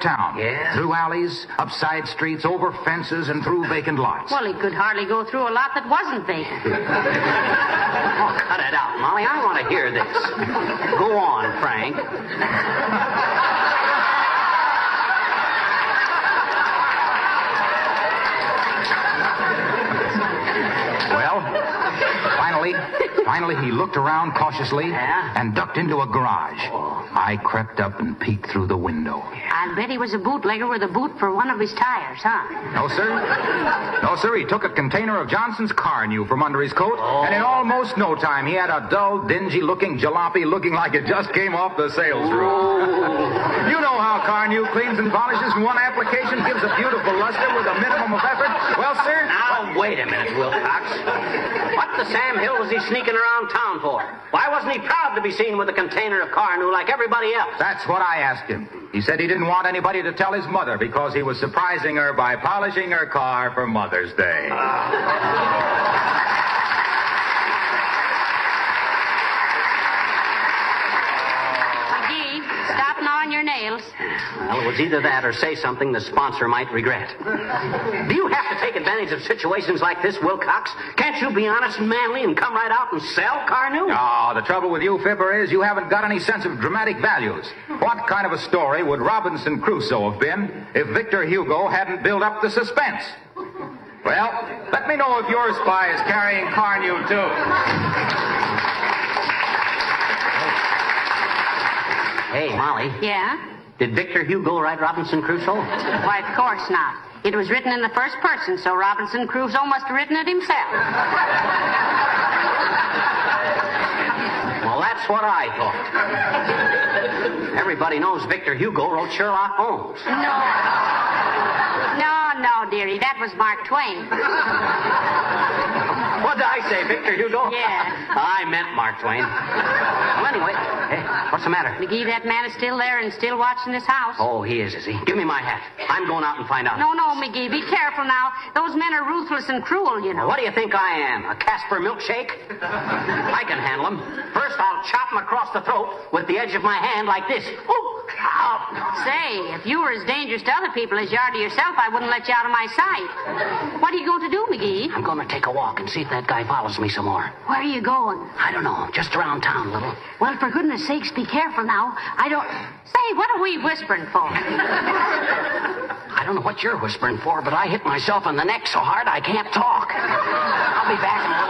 town. Yeah? Through alleys, up side streets, over fences, and through vacant lots. Well, he could hardly go through a lot that wasn't vacant. Oh, cut it out, Molly. I want to hear this. Go on, Frank. Well, finally, he looked around cautiously and ducked into a garage. I crept up and peeked through the window. I'll bet he was a bootlegger with a boot for one of his tires, huh? No, sir. No, sir. He took a container of Johnson's Carnew from under his coat, and in almost no time, he had a dull, dingy-looking jalopy looking like it just came off the sales room. You know how Carnew cleans and polishes in one application, gives a beautiful luster with a minimum of effort. Well, sir... Now, wait a minute, Wilcox. What the Sam Hill was he sneaking around town for? Why wasn't he proud to be seen with a container of Carnew like everybody else? That's what I asked him. He said he didn't want anybody to tell his mother because he was surprising her by polishing her car for Mother's Day. McGee, stop gnawing your nails. Well, it was either that or say something the sponsor might regret. Do you have to take advantage of situations like this, Wilcox? Can't you be honest and manly and come right out and sell Carnew? Oh, the trouble with you, Fipper, is you haven't got any sense of dramatic values. What kind of a story would Robinson Crusoe have been if Victor Hugo hadn't built up the suspense? Well, let me know if your spy is carrying Carnew, too. Hey, Molly. Yeah? Did Victor Hugo write Robinson Crusoe? Why, of course not. It was written in the first person, so Robinson Crusoe must have written it himself. Well, that's what I thought. Everybody knows Victor Hugo wrote Sherlock Holmes. No, dearie. That was Mark Twain. What did I say, Victor Hugo? Yeah. I meant Mark Twain. Well, anyway, hey, what's the matter? McGee, that man is still there and still watching this house. Oh, he is he? Give me my hat. I'm going out and find out. No, McGee, be careful now. Those men are ruthless and cruel, you know. Well, what do you think I am, a Casper milkshake? I can handle him. First, I'll chop him across the throat with the edge of my hand like this. Ooh! Ow. Say, if you were as dangerous to other people as you are to yourself, I wouldn't let you out of my sight. What are you going to do, McGee? I'm going to take a walk and see if that guy follows me some more. Where are you going? I don't know. Just around town a little. Well, for goodness sakes, be careful now. I don't... Say, what are we whispering for? I don't know what you're whispering for, but I hit myself in the neck so hard I can't talk. I'll be back in a